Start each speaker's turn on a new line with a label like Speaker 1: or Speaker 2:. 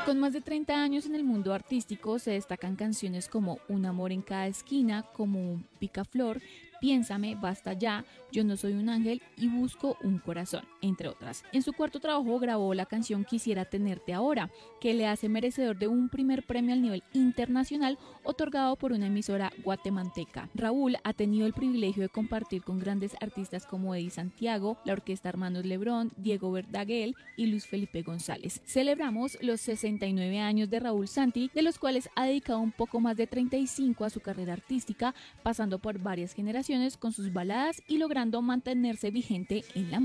Speaker 1: Con más de 30 años en el mundo artístico se destacan canciones como Un amor en cada esquina, como un picaflor, Piénsame, Basta ya, Yo no soy un ángel y Busco un corazón, entre otras. En su cuarto trabajo grabó la canción Quisiera tenerte ahora, que le hace merecedor de un primer premio al nivel internacional otorgado por una emisora guatemalteca. Raúl ha tenido el privilegio de compartir con grandes artistas como Eddie Santiago, la Orquesta Hermanos Lebrón, Diego Verdaguer y Luis Felipe González. Celebramos los 69 años de Raúl Santi, de los cuales ha dedicado un poco más de 35 a su carrera artística, pasando por varias generaciones con sus baladas y logrando mantenerse vigente en la música.